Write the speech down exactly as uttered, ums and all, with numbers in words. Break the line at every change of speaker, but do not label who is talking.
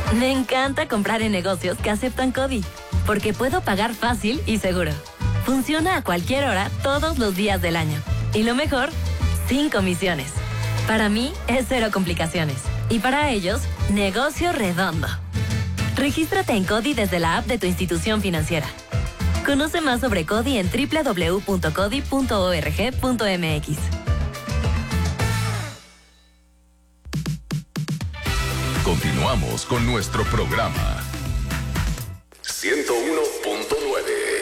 Me encanta comprar en negocios que aceptan CODI, porque puedo pagar fácil y seguro. Funciona a cualquier hora, todos los días del año. Y lo mejor, sin comisiones. Para mí, es cero complicaciones. Y para ellos, negocio redondo. Regístrate en CODI desde la app de tu institución financiera. Conoce más sobre CODI en doble u doble u doble u punto codi punto org punto m x.
Continuamos con nuestro programa. ciento uno punto nueve